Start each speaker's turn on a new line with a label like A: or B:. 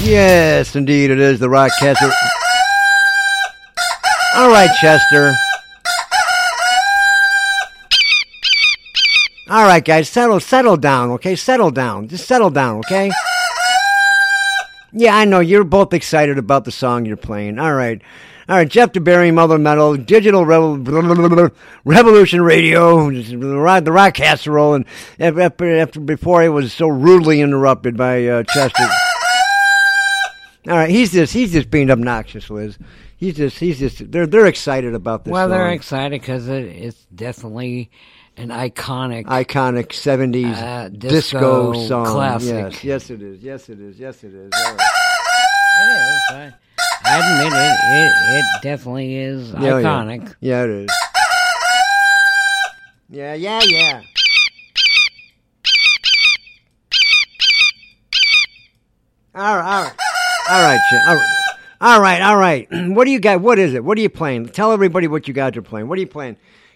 A: Yes, indeed, it is the Rockcaster. All right, Chester. All right, guys, settle down, okay? Settle down. Just settle down, okay? Yeah, I know. You're both excited about the song you're playing. All right. Jeff DeBerry, Mother Metal, Digital Revolution Radio, the rock casserole, and after before he was so rudely interrupted by Chester. All right, he's just being obnoxious, Liz. They're excited about this.
B: Well, they're
A: song.
B: excited because it's definitely an iconic
A: 70s disco song.
B: Classic.
A: Yes, it is. Yes, it is. Yes, it is.
B: It is. I admit it definitely is iconic.
A: Yeah, it is. Yeah. All right. What do you got? What is it? What are you playing? Tell everybody what you guys are playing. What are you playing?